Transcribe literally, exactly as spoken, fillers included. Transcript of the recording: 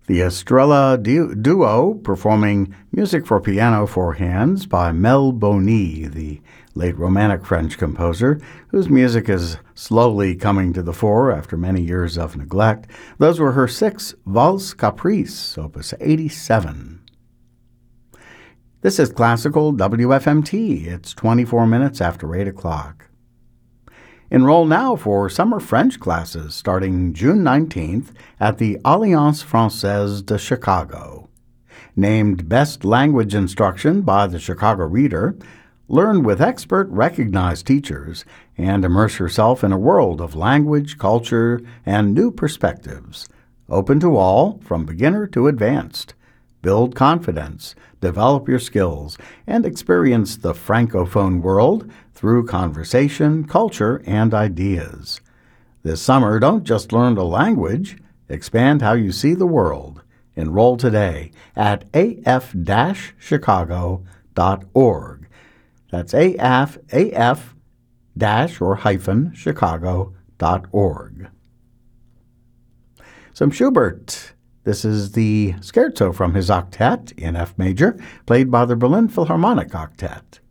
The Estrella du- Duo performing music for piano for hands by Mel Boni, the late Romantic French composer, whose music is slowly coming to the fore after many years of neglect. Those were her six Valse Caprice, opus eighty-seven. This is Classical W F M T. It's twenty-four minutes after eight o'clock. Enroll now for summer French classes starting June nineteenth at the Alliance Française de Chicago. Named Best Language Instruction by the Chicago Reader, learn with expert recognized teachers and immerse yourself in a world of language, culture, and new perspectives. Open to all, from beginner to advanced. Build confidence, develop your skills, and experience the Francophone world through conversation, culture, and ideas. This summer, don't just learn a language, expand how you see the world. Enroll today at a f dash chicago dot org. That's A F, A F dash or hyphen chicago dot org. Some Schubert. This is the scherzo from his octet in F major, played by the Berlin Philharmonic Octet.